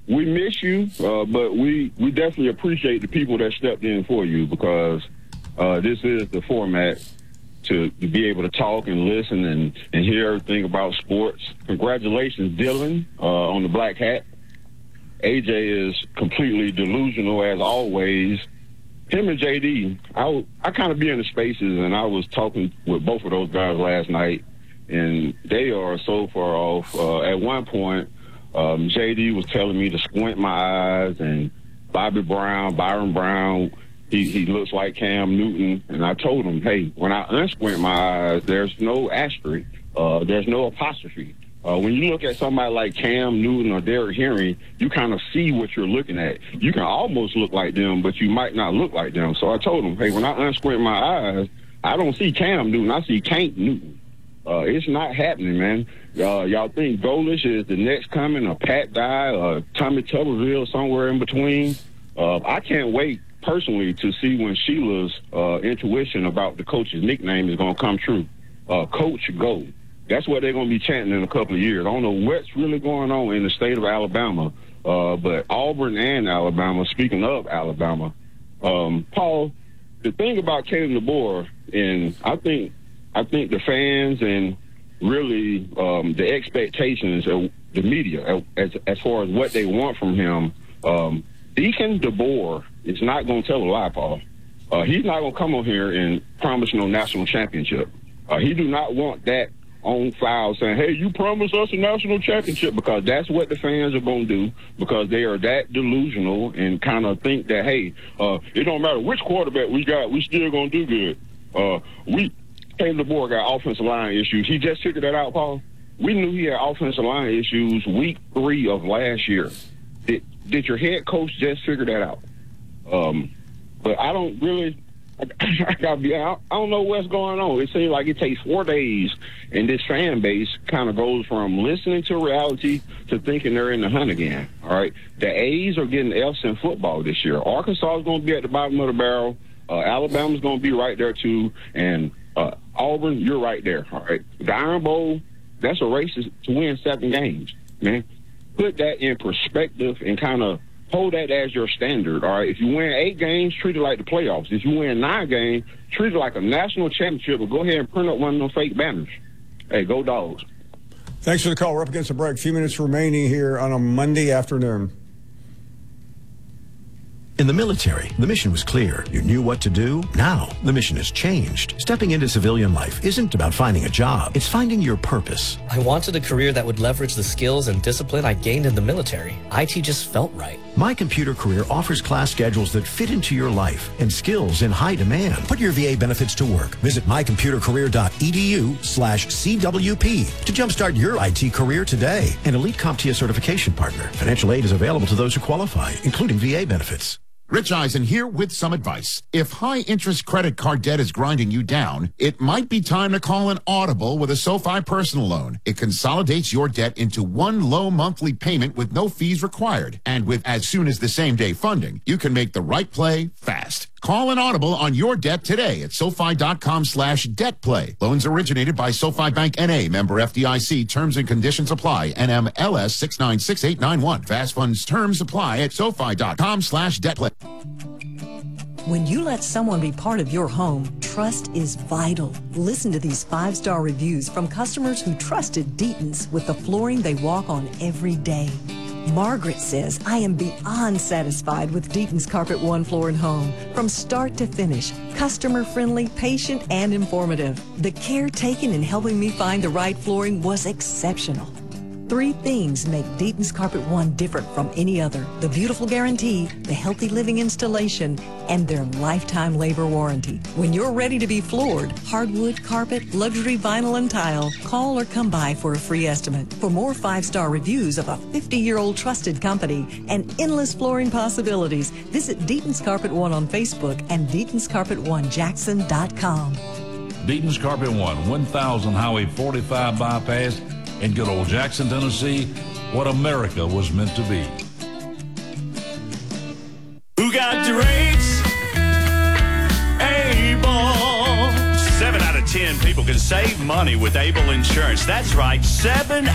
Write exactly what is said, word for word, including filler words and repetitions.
we miss you, uh, but we, we definitely appreciate the people that stepped in for you because uh, this is the format to, to be able to talk and listen and, and hear everything about sports. Congratulations, Dylan, uh, on the black hat. A J is completely delusional as always. Him and J D, I, I kind of be in the spaces, and I was talking with both of those guys last night, and they are so far off. Uh, at one point, um, J D was telling me to squint my eyes, and Bobby Brown, Byron Brown, he, he looks like Cam Newton. And I told him, hey, when I unsquint my eyes, there's no asterisk, uh, there's no apostrophe. Uh, when you look at somebody like Cam Newton or Derrick Henry, you kind of see what you're looking at. You can almost look like them, but you might not look like them. So I told him, hey, when I unsquint my eyes, I don't see Cam Newton. I see Can't Newton. Uh, it's not happening, man. Uh, y'all think Golish is the next coming, or Pat Dye, or Tommy Tuberville, somewhere in between? Uh, I can't wait, personally, to see when Sheila's uh, intuition about the coach's nickname is going to come true. Uh, Coach Go. That's what they're going to be chanting in a couple of years. I don't know what's really going on in the state of Alabama, uh, but Auburn and Alabama, speaking of Alabama, um, Paul, the thing about Kalen DeBoer, and I think I think the fans and really um, the expectations of the media as, as far as what they want from him, um, Deacon DeBoer is not going to tell a lie, Paul. Uh, he's not going to come on here and promise no national championship. Uh, he do not want that on file saying, hey, you promised us a national championship, because that's what the fans are going to do, because they are that delusional and kind of think that, hey, uh, it don't matter which quarterback we got, we still going to do good. Uh, we, Kalen DeBoer got offensive line issues. He just figured that out, Paul. We knew he had offensive line issues week three of last year. Did, did your head coach just figure that out? Um, but I don't really... I gotta be. I don't know what's going on. It seems like it takes four days, and this fan base kind of goes from listening to reality to thinking they're in the hunt again. All right, the A's are getting F's in football this year. Arkansas is going to be at the bottom of the barrel. Uh, Alabama's going to be right there too, and uh, Auburn, you're right there. All right, the Iron Bowl, that's a race to win seven games, man. Put that in perspective and kind of hold that as your standard, all right? If you win eight games, treat it like the playoffs. If you win nine games, treat it like a national championship, or go ahead and print up one of those fake banners. Hey, go Dogs. Thanks for the call. We're up against the break. A few minutes remaining here on a Monday afternoon. In the military, the mission was clear. You knew what to do. Now, the mission has changed. Stepping into civilian life isn't about finding a job. It's finding your purpose. I wanted a career that would leverage the skills and discipline I gained in the military. I T just felt right. My Computer Career offers class schedules that fit into your life and skills in high demand. Put your V A benefits to work. Visit mycomputercareer.edu slash CWP to jumpstart your I T career today. An Elite CompTIA certification partner. Financial aid is available to those who qualify, including V A benefits. Rich Eisen here with some advice. If high-interest credit card debt is grinding you down, it might be time to call an Audible with a SoFi personal loan. It consolidates your debt into one low monthly payment with no fees required. And with as soon as the same-day funding, you can make the right play fast. Call an Audible on your debt today at SoFi.com slash debt play. Loans originated by SoFi Bank N A, member F D I C. Terms and conditions apply. N M L S six nine six eight nine one. Fast funds terms apply at SoFi.com slash debt play. When you let someone be part of your home, trust is vital. Listen to these five-star reviews from customers who trusted Deaton's with the flooring they walk on every day. Margaret says, I am beyond satisfied with Deaton's Carpet One Floor and Home. From start to finish, customer-friendly, patient, and informative. The care taken in helping me find the right flooring was exceptional. Three things make Deaton's Carpet One different from any other: the beautiful guarantee, the healthy living installation, and their lifetime labor warranty. When you're ready to be floored, hardwood, carpet, luxury vinyl, and tile, call or come by for a free estimate. For more five-star reviews of a fifty-year-old trusted company and endless flooring possibilities, visit Deaton's Carpet One on Facebook and Deaton's Carpet One Jackson dot com. Deaton's Carpet One, one thousand Highway forty-five bypass in good old Jackson, Tennessee, what America was meant to be. Who got the rates? Able. Seven out of ten people can save money with Able Insurance. That's right, seven